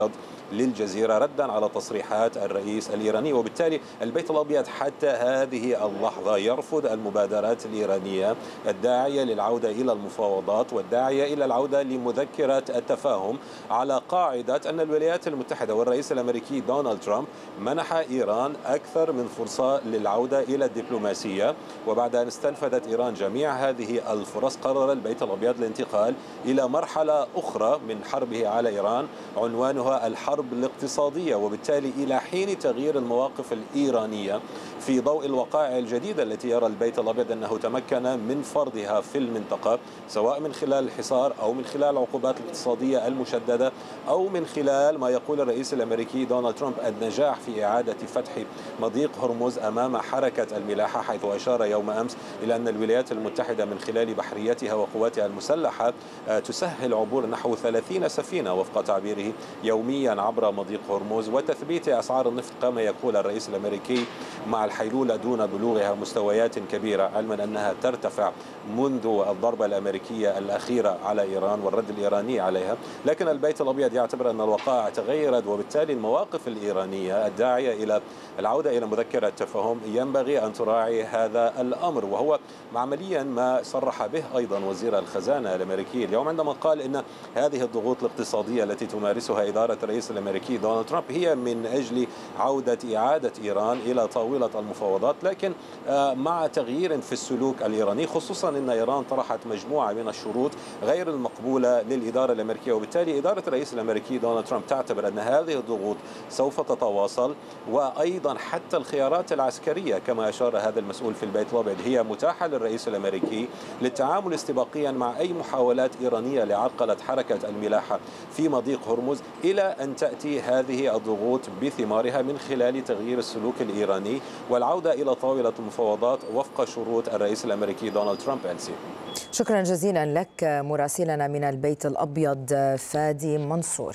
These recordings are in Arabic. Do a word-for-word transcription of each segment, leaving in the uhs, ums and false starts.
للجزيرة ردا على تصريحات الرئيس الإيراني. وبالتالي البيت الأبيض حتى هذه اللحظة يرفض المبادرات الإيرانية الداعية للعودة إلى المفاوضات والداعية إلى العودة لمذكرة التفاهم، على قاعدة أن الولايات المتحدة والرئيس الأمريكي دونالد ترامب منح إيران أكثر من فرصة للعودة إلى الدبلوماسية. وبعد أن استنفذت إيران جميع هذه الفرص قرر البيت الأبيض الانتقال إلى مرحلة أخرى من حربه على إيران عنوانها الحرب الاقتصادية، وبالتالي إلى حين تغيير المواقف الإيرانية في ضوء الوقائع الجديدة التي يرى البيت الأبيض أنه تمكن من فرضها في المنطقة، سواء من خلال الحصار أو من خلال العقوبات الاقتصادية المشددة أو من خلال ما يقول الرئيس الأمريكي دونالد ترامب النجاح في إعادة فتح مضيق هرمز أمام حركة الملاحة، حيث أشار يوم أمس إلى أن الولايات المتحدة من خلال بحريتها وقواتها المسلحة تسهل عبور نحو ثلاثين سفينة وفق تعبيره يوميا عبر مضيق هرمز، وتثبيت أسعار النفط كما يقول الرئيس الأمريكي مع الحيلولة دون بلوغها مستويات كبيرة، علما أنها ترتفع منذ الضربة الأمريكية الأخيرة على إيران والرد الإيراني عليها. لكن البيت الأبيض يعتبر أن الوقائع تغيرت، وبالتالي المواقف الإيرانية الداعية إلى العودة إلى مذكرة تفاهم ينبغي أن تراعي هذا الأمر، وهو عمليا ما صرح به أيضا وزير الخزانة الأمريكي اليوم عندما قال إن هذه الضغوط الاقتصادية التي تمارسها إدارة الرئيس الأمريكي دونالد ترامب هي من أجل عودة إعادة إيران إلى طاولة المفاوضات، لكن مع تغيير في السلوك الإيراني، خصوصا أن إيران طرحت مجموعة من الشروط غير المقبولة للإدارة الأمريكية. وبالتالي إدارة الرئيس الأمريكي دونالد ترامب تعتبر أن هذه الضغوط سوف تتواصل، وأيضا حتى الخيارات العسكرية كما أشار هذا المسؤول في البيت الأبيض هي متاحة للرئيس الأمريكي للتعامل استباقيا مع أي محاولات إيرانية لعرقلة حركة الملاحة في مضيق هرمز، إلى أن تأتي هذه الضغوط بثمارها من خلال تغيير السلوك الإيراني والعودة إلى طاولة المفاوضات وفق شروط الرئيس الأمريكي دونالد ترامب. ألسي، شكرا جزيلا لك مراسلنا من البيت الأبيض فادي منصور.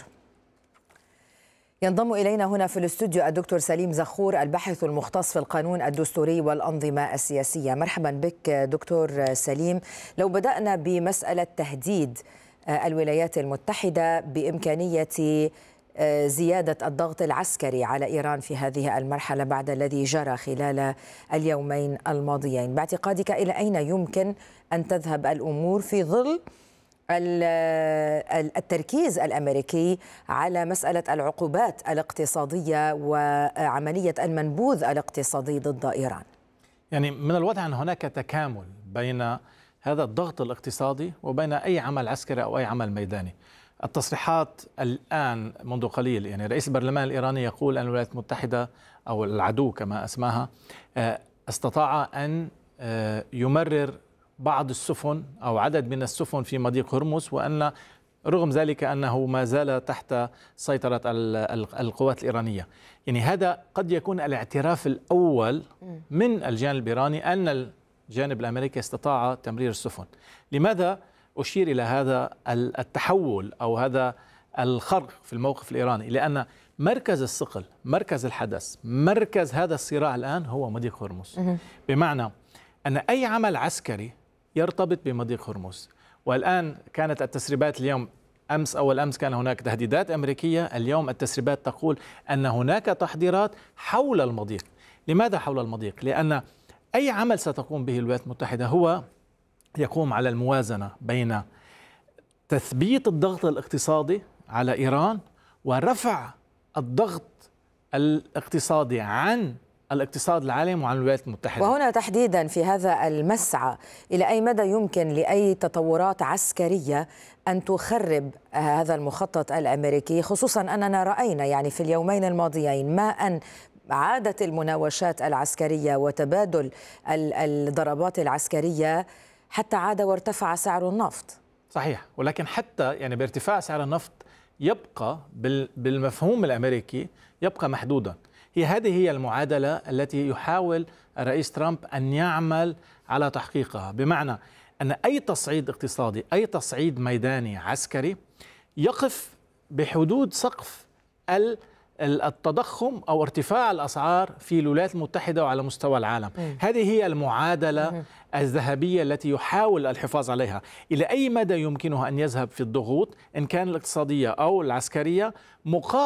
ينضم إلينا هنا في الاستوديو الدكتور سليم زخور، الباحث المختص في القانون الدستوري والأنظمة السياسية. مرحبا بك دكتور سليم. لو بدأنا بمسألة تهديد الولايات المتحدة بإمكانية زيادة الضغط العسكري على إيران في هذه المرحلة بعد الذي جرى خلال اليومين الماضيين، باعتقادك إلى أين يمكن أن تذهب الأمور في ظل التركيز الأمريكي على مسألة العقوبات الاقتصادية وعملية المنبوذ الاقتصادي ضد إيران؟ يعني من الواضح أن هناك تكامل بين هذا الضغط الاقتصادي وبين أي عمل عسكري أو أي عمل ميداني. التصريحات الآن منذ قليل، يعني رئيس البرلمان الإيراني يقول أن الولايات المتحدة أو العدو كما أسماها استطاع أن يمرر بعض السفن أو عدد من السفن في مضيق هرمز، وأن رغم ذلك أنه ما زال تحت سيطرة القوات الإيرانية. يعني هذا قد يكون الاعتراف الأول من الجانب الإيراني أن الجانب الأمريكي استطاع تمرير السفن. لماذا أشير إلى هذا التحول أو هذا الخرق في الموقف الإيراني؟ لأن مركز الثقل، مركز الحدث، مركز هذا الصراع الآن هو مضيق هرمز، بمعنى أن أي عمل عسكري يرتبط بمضيق هرمز. والآن كانت التسريبات اليوم، أمس أول أمس كان هناك تهديدات أمريكية، اليوم التسريبات تقول أن هناك تحضيرات حول المضيق. لماذا حول المضيق؟ لأن أي عمل ستقوم به الولايات المتحدة هو يقوم على الموازنة بين تثبيت الضغط الاقتصادي على إيران ورفع الضغط الاقتصادي عن الاقتصاد العالمي وعن الولايات المتحدة. وهنا تحديدا في هذا المسعى، إلى أي مدى يمكن لأي تطورات عسكرية أن تخرب هذا المخطط الأمريكي، خصوصا أننا رأينا يعني في اليومين الماضيين ما أن عادت المناوشات العسكرية وتبادل الضربات العسكرية حتى عاد وارتفع سعر النفط. صحيح، ولكن حتى يعني بارتفاع سعر النفط يبقى بالمفهوم الأمريكي يبقى محدودا. هي هذه هي المعادلة التي يحاول الرئيس ترامب أن يعمل على تحقيقها، بمعنى أن أي تصعيد اقتصادي، أي تصعيد ميداني عسكري يقف بحدود سقف التضخم أو ارتفاع الأسعار في الولايات المتحدة وعلى مستوى العالم. م. هذه هي المعادلة م. الذهبية التي يحاول الحفاظ عليها. إلى أي مدى يمكنه أن يذهب في الضغوط إن كان الاقتصادية أو العسكرية مقابل